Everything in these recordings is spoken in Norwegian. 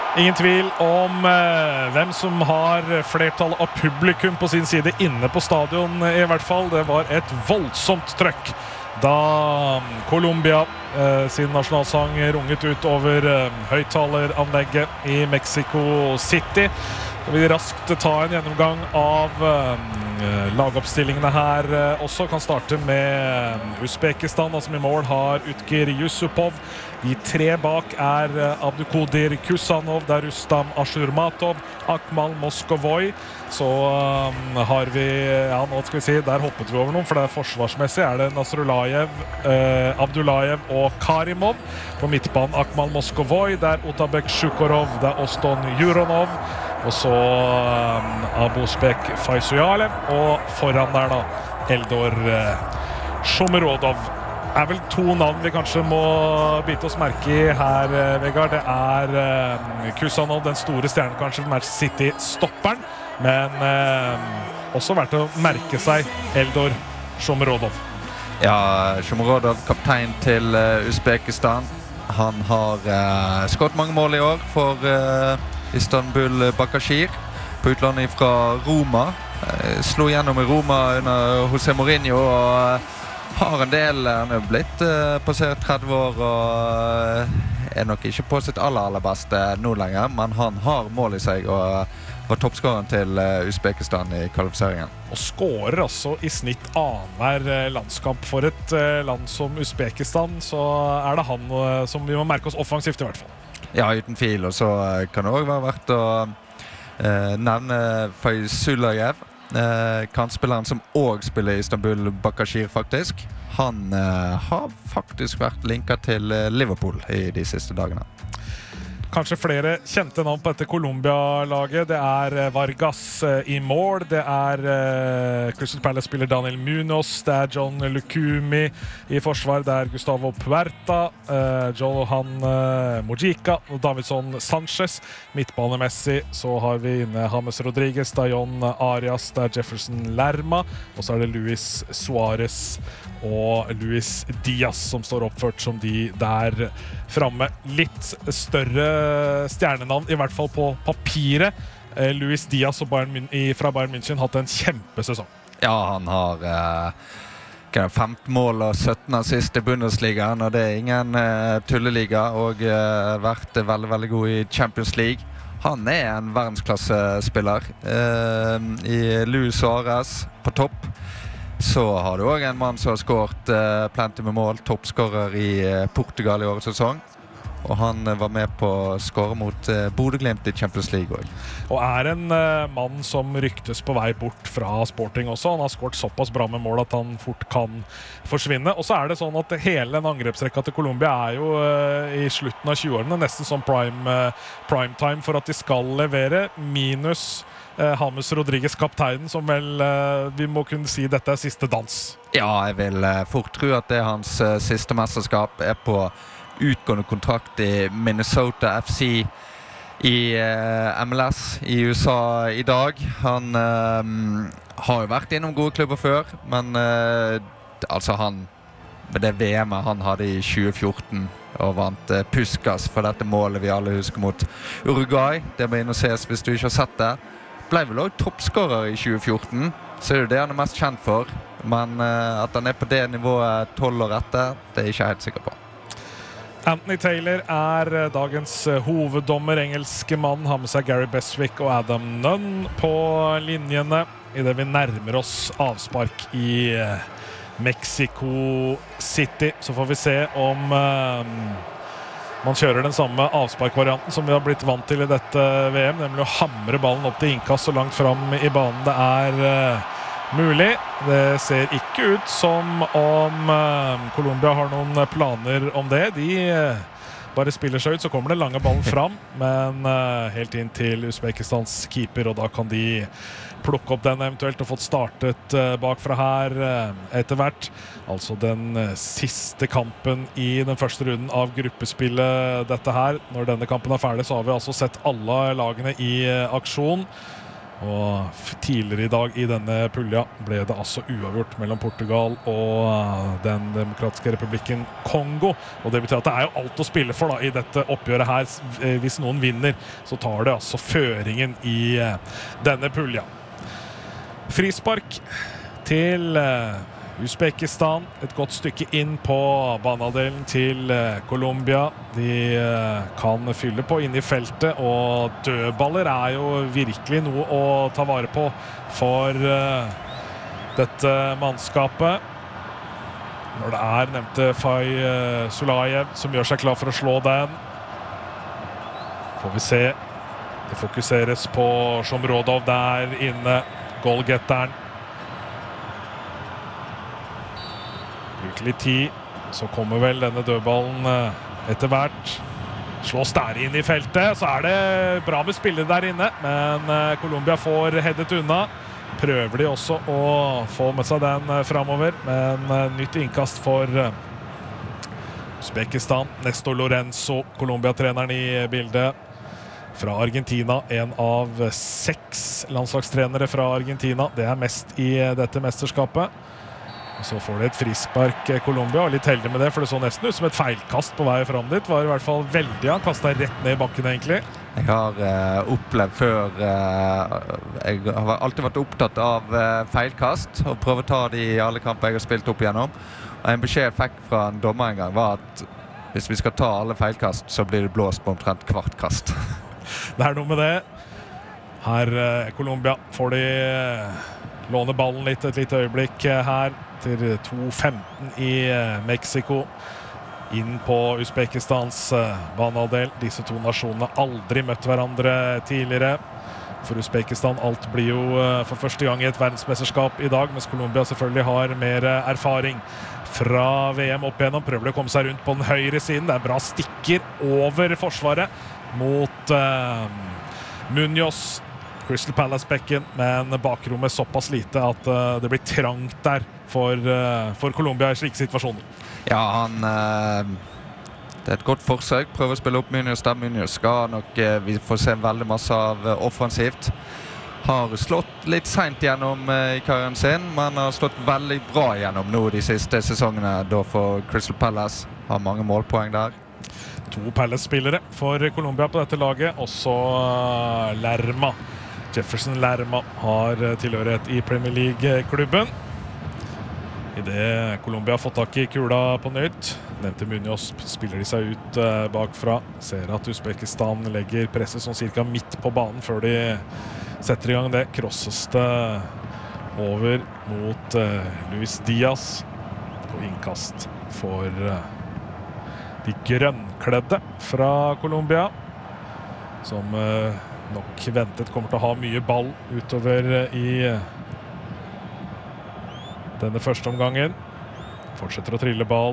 Ingen tvil om hvem som har flertall av publikum på sin side inne på stadion I hvert fall. Det var et voldsomt trøkk da Colombia sin nasjonalsang runget ut over høyttaleranlegget I Mexico City. Skal vi raskt ta en gjennomgang av lagoppstillingene her også. Kan starte med Uzbekistan, som I mål har Utgir Yusupov. De tre bak Abdukodir Kusanov, det Rustam Ashurmatov, Akmal Moskovoy. Så har vi, ja nå skal vi si, der hoppet vi over noen, for det forsvarsmessig det Nasrullayev, Abdullayev og Karimov. På midtbanen Akmal Moskovoy, det Otabek Shukorov, det Oston Juronov. Og så Abuzbek Faisuyalev, og foran der da Eldor Shomurodov. Vel to navn vi kanskje må bite oss merke I her, Vegard. Det Kusanov, den store stjernen kanskje for Manchester City-stopperen, men også verdt å merke seg Eldor Shomurodov. Ja, Shomurodov, kaptein til Uzbekistan. Han har skått mange mål I år for Istanbul Bakashir på utlandet fra Roma. Slo gjennom I Roma under José Mourinho og har en del, han blitt passert 30 år og nok ikke på sitt aller beste nå lenger, men han har mål I seg og var toppskåren til Uzbekistan I kvalifiseringen. Og skårer altså I snitt annenhver landskamp for et land som Uzbekistan, så det han som vi må merke oss offensivt I hvert fall. Ja, uten tvil, og så kan det også være verdt å nevne Faisulayev, kantspilleren som også spiller I Istanbul Bakashir faktisk. Han har faktisk vært linket til Liverpool I de siste dagene. Kanskje flere kjente navn på dette Colombia-laget. Det Vargas I mål, det Crystal Palace-spiller Daniel Munoz, det John Lukumi I forsvar, det Gustavo Puerta, Johan Mojica og Davidson Sanchez. Midtbanemessig så har vi inne James Rodriguez, Dayon Arias, det Jefferson Lerma, og så det Luis Suarez og Luis Diaz som står oppført som de der framme. Litt større stjernenavn, I hvert fall på papiret. Luis Diaz fra Bayern München hatt en kjempesesong. Ja, han har 15 mål og 17 assist I Bundesligaen, og det ingen tulleliga, og vært veldig god I Champions League. Han en verdensklassespiller. I Luis Suarez på topp. Så har du også en mann som har skåret plenty med mål, toppskårer I Portugal I årets sesong. Og han var med på å skåre mot Bodø Glimt I Champions League også. Og en mann som ryktes på vei bort fra Sporting også. Han har skåret såpass bra med mål at han fort kan forsvinne. Og så det sånn at hele den angrepsrekka til Colombia jo I slutten av 20-årene, nesten som prime time for at de skal levere, minus James Rodriguez, kapteinen, som vel vi må kunne si dette siste dans. Ja, jeg vil fort tro at det hans siste mesterskap på utgående kontrakt I Minnesota FC I MLS I USA I dag. Han har jo vært innom gode klubber før, men altså han med det VM-et han hadde I 2014 og vant Puskas for dette målet vi alle husker mot Uruguay. Det må inn og ses hvis du ikke har sett det. Ble vel også toppskårer I 2014, så det han mest kjent for. Men at han på det nivået 12 år etter, det jeg ikke helt sikker på. Anthony Taylor dagens hoveddommer, engelske mann, har med seg Gary Beswick og Adam Nunn på linjene I det vi nærmer oss avspark I Mexico City. Så får vi se om man kjører den samme avsparkvarianten som vi har blitt vant til I dette VM, nemlig å hamre ballen opp til innkast så langt fram I banen det mulig. Det ser ikke ut som om Colombia har noen planer om det. De bare spiller seg ut, så kommer den lange ballen fram, men helt inn til Uzbekistans keeper, og da kan de plukke opp den eventuelt og fått startet bakfra her etter hvert. Altså den siste kampen I den første runden av gruppespillet dette her. Når denne kampen ferdig, så har vi altså sett alle lagene I aksjon. Og tidligere i dag i denne pulja ble det altså uavgjort mellom Portugal og den demokratiske republikken Kongo. Og det betyr at det jo alt å spille for da, i dette oppgjøret her. Hvis noen vinner, så tar det altså føringen i denne pulja. Frispark til Uzbekistan, et godt stykke inn på banehalvdelen til Colombia. De kan fylle på inne i feltet, og dødballer jo virkelig noe å ta vare på for dette mannskapet. Når det nevnte Fay Sulayev som gjør seg klar for å slå den. Får vi se. Det fokuseres på Shomurodov der inne, goalgetteren. Bruker litt tid, så kommer vel denne dødballen etter hvert. Slås der inn i feltet, så det bra med spillere der inne, men Colombia får headet unna. Prøver de også å få med seg den fremover, men nytt innkast for Uzbekistan. Nestor Lorenzo, Colombia-treneren i bildet. Fra Argentina, en av 6 landslagstrenere fra Argentina. Det mest i dette mesterskapet. Og så får det et frispark Colombia, og litt heldig med det, for det så nesten ut som et feilkast på vei frem dit. Var i hvert fall veldig, han kastet rett ned i bakken egentlig. Jeg har opplevd før, jeg har alltid vært opptatt av feilkast, og prøver å ta de i alle kamper jeg har spilt opp igjennom. Og en beskjed jeg fikk fra en dommer en gang var at hvis vi skal ta alle feilkast, så blir det blåst på omtrent hvert kast. Det noe med det. Her Colombia får de låne ballen litt, et lite øyeblikk her. Til 2:15 i Mexico. Inn på Uzbekistans banehalvdel. Disse to nasjonene har aldri møtt hverandre tidligere. For Uzbekistan alt blir jo for første gang i et verdensmesterskap i dag, mens Colombia selvfølgelig har mer erfaring fra VM opp igjennom. Prøver de å komme seg rundt på den høyre siden. Det bra stikker over forsvaret mot Munoz. Crystal Palace-bekken, men bakrommet såpass lite at det blir trangt der for Colombia i slike situasjoner. Ja, det et godt forsøk. Prøver å spille opp Munoz der. Munoz skal nok vi får se veldig masse av offensivt. Har slått litt sent gjennom i karrieren sin, men har slått veldig bra gjennom nå de siste sesongene. Da for Crystal Palace har mange målpoeng der. 2 Palace-spillere for Colombia på dette laget, også Lerma. Jefferson Lerma har tilhørighet i Premier League-klubben. I det Colombia har fått tak i kula på nytt. Nevnte Munoz, spiller de seg ut bakfra. Ser at Uzbekistan legger presset sånn cirka midt på banen før de setter i gang det. Krosses det over mot Luis Diaz. Og innkast for de grønnkledde fra Colombia, som nok ventet kommer til å ha mye ball utover i denne første omgangen. Fortsetter å trille ball.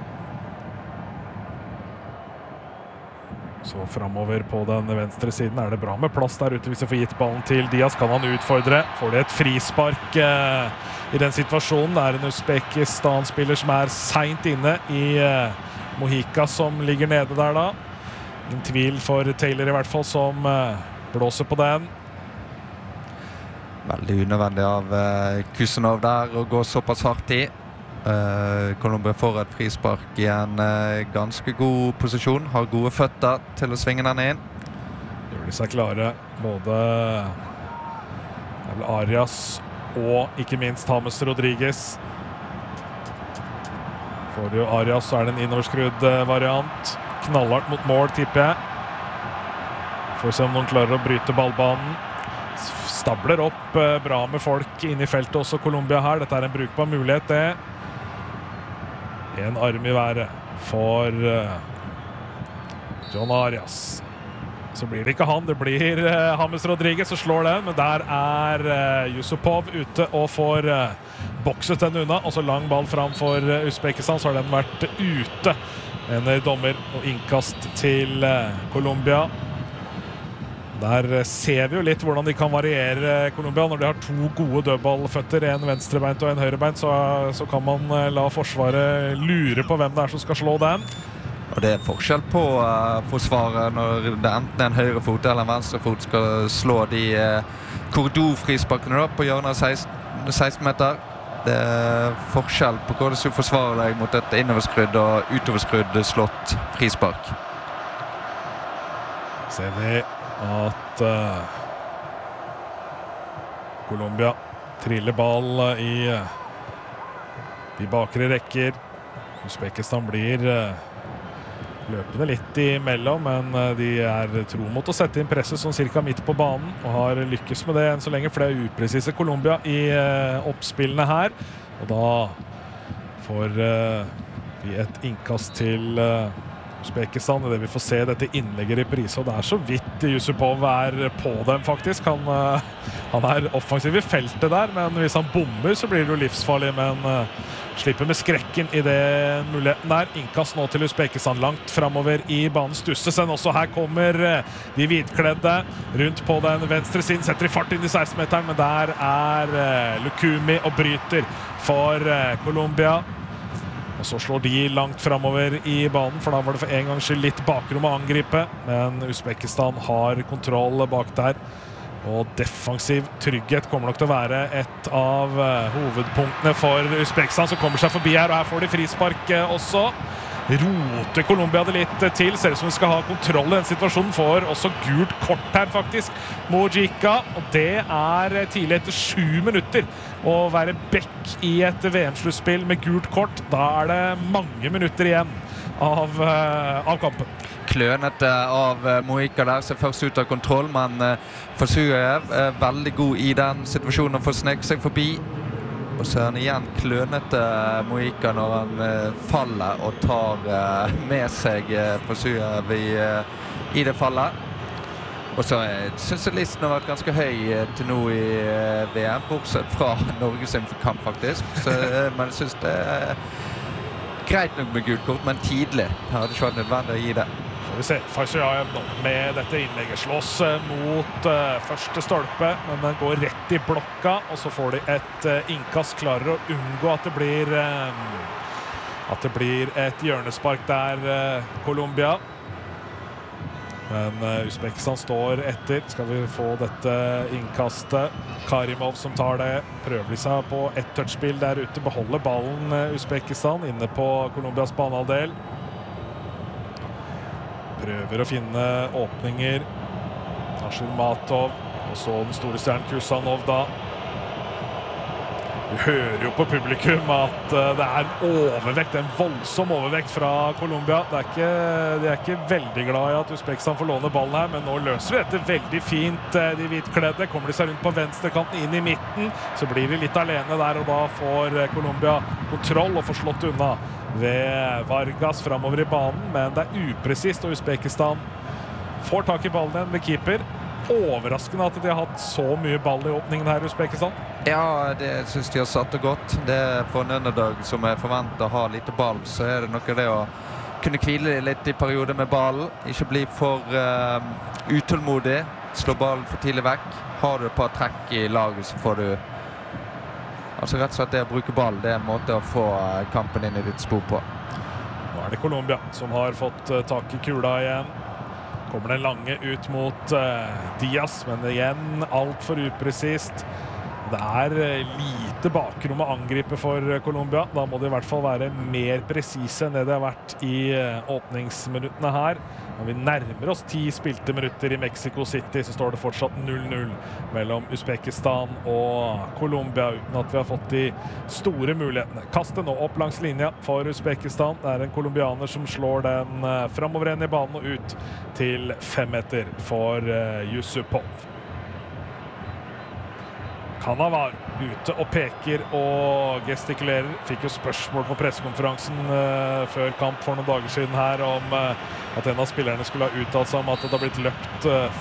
Så fremover på den venstre siden det bra med plass der ute hvis de får gitt ballen til Diaz. Kan han utfordre? Får de et frispark i den situasjonen? Det en Uzbekistan-spiller som sent inne i Mojica som ligger nede der da. Ingen tvil for Taylor i hvert fall som blåser på den. Veldig unødvendig av Kusenov der å gå såpass hardt i. Colombia får et frispark i en ganske god posisjon. Har gode føtter til å svinge den inn. Gjør de seg klare. Både Arias og ikke minst James Rodriguez. For Arias så det en innoverskrudd variant. Knallhardt mot mål, tipper jeg. Får se om noen klarer å bryte ballbanen. Stabler opp bra med folk inne i feltet også Colombia her. Dette en brukbar mulighet, det. En arm i været for John Arias. Så blir det ikke han, det blir James Rodriguez som slår den, men der Yusupov ute og får bokset den unna. Og så lang ball fram for Uzbekistan, så har den vært ute. En dommer og innkast til Colombia. Der ser vi jo litt hvordan de kan variere Colombia. Når de har 2 gode dødballføtter, en venstrebeint og en høyrebeint, så kan man la forsvaret lure på hvem det som skal slå den. Og det forskjell på forsvaret når det enten en høyrefot eller en venstrefot skal slå de korridorfrisparkene da, på hjørnet av 16 meter. Det forskjell på hvordan du forsvarer deg mot et innoverskrudd og utoverskrudd slått frispark. Ser vi at Colombia triller ball i bakre rekker. Uzbekistan blir løpende litt imellom, men de tro mot å sette inn presset sånn cirka midt på banen, og har lykkes med det enn så lenge, for det upresise Colombia i oppspillene her. Og da får vi et innkast til Uzbekistan, det vi får se dette innlegget i reprise, og det så vidt Yusupov på dem faktisk. Han offensiv i feltet der, men hvis han bommer så blir det jo livsfarlig, men slipper med skrekken i det muligheten der. Innkast nå til Uzbekistan langt fremover i banen. Stusses enn også. Her kommer de hvitkledde rundt på den venstre siden. Setter i fart inn i 16-meteren, men der Lukumi og bryter for Colombia. Og så slår de langt fremover i banen, for da var det for en gangs skyld litt bakrom å angripe. Men Uzbekistan har kontroll bak der. Og defensiv trygghet kommer nok til å være et av hovedpunktene for Uzbekistan, som kommer seg forbi her, og her får de frispark også. Roter Colombia det litt til, ser ut som vi skal ha kontroll i den situasjonen, får også gult kort her faktisk, Mojica, og det tidlig etter 7 minutter å være back i et VM-sluttspill med gult kort. Da det mange minutter igjen av kampen. Klønete av Mojica der, ser først ut av kontroll, men Fasuajev veldig god i den situasjonen å få sneket seg forbi. Og så han igjen klønete Mojica når han faller og tar med seg Fasuajev i det fallet. Og så synes jeg listen har vært ganske høy til nå i VM, bortsett fra Norges kamp faktisk. Så, men jeg synes det greit nok med gult kort, men tidlig. Det hadde ikke vært nødvendig å gi det. Får vi se, Fasuajev nå med dette innlegget slåss mot første stolpe, men den går rett i blokka, og så får de et innkast, klarer å unngå at det blir et hjørnespark der, Colombia. Men Uzbekistan står etter. Skal vi få dette innkastet? Karimov som tar det, prøver seg på et touchspill der ute, beholder ballen Uzbekistan inne på Colombias banehalvdel. Prøver å finne åpninger. Ashurmatov, og så den store stjernen Kusanov da. Vi hører jo på publikum at det overvekt, en voldsom overvekt fra Colombia. De ikke veldig glad i at Uzbekistan får låne ballen her, men nå løser de dette veldig fint, de hvitkledde. Kommer de seg rundt på venstrekanten inn i midten, så blir de litt alene der, og da får Colombia kontroll og får slått unna ved Vargas fremover i banen, men det upresist, og Uzbekistan får tak i ballen igjen med keeper. Overraskende at de har hatt så mye ball i åpningen her i Uzbekistan. Ja, det synes de har satt det godt. Det for en underdag som forventet å ha lite ball, så det noe det å kunne hvile litt i perioder med ballen. Ikke bli for utålmodig, slå ballen for tidlig vekk. Har du et par trekk i laget, så får du altså rett og slett det å bruke ball, det en måte å få kampen inn i ditt spor på. Nå det Colombia som har fått tak i kula igjen. Kommer den lange ut mot Diaz, men igjen alt for upresist. Det lite bakrom å angripe for Colombia. Da må det i hvert fall være mer presise enn det har vært i åpningsminuttene her. Når vi nærmer oss 10 spilte minutter i Mexico City, så står det fortsatt 0-0 mellom Uzbekistan og Colombia, uten at vi har fått de store mulighetene. Kastet nå opp langs linja for Uzbekistan. Det en kolumbianer som slår den fremover igjen i banen og ut til 5 meter for Yusupov. Cannavaro ute og peker og gestikulerer. Fikk jo spørsmål på pressekonferansen før kamp for noen dager siden her om at en av spillerne skulle ha uttalt seg om at det har blitt løpt